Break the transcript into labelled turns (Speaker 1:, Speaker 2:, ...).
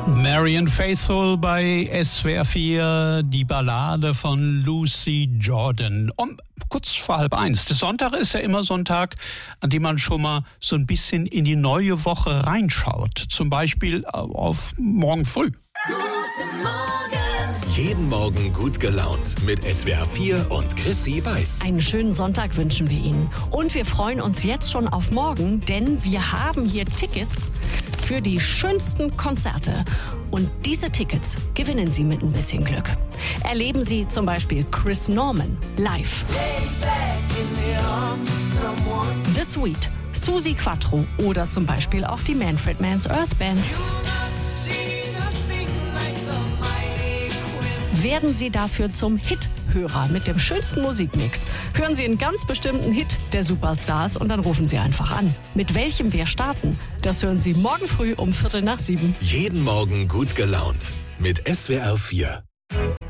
Speaker 1: Marianne Faithfull bei SWR 4, die Ballade von Lucy Jordan. Kurz vor 12:30. Der Sonntag ist ja immer so ein Tag, an dem man schon mal so ein bisschen in die neue Woche reinschaut. Zum Beispiel auf morgen früh.
Speaker 2: Guten Morgen!
Speaker 3: Jeden Morgen gut gelaunt mit SWR 4 und Chrissy Weiß.
Speaker 4: Einen schönen Sonntag wünschen wir Ihnen. Und wir freuen uns jetzt schon auf morgen, denn wir haben hier Tickets für die schönsten Konzerte. Und diese Tickets gewinnen Sie mit ein bisschen Glück. Erleben Sie zum Beispiel Chris Norman live. The Sweet, Suzi Quatro oder zum Beispiel auch die Manfred Mann's Earth Band. Werden Sie dafür zum Hit-Hörer mit dem schönsten Musikmix. Hören Sie einen ganz bestimmten Hit der Superstars und dann rufen Sie einfach an. Mit welchem wir starten, das hören Sie morgen früh um 6:45.
Speaker 3: Jeden Morgen gut gelaunt mit SWR 4.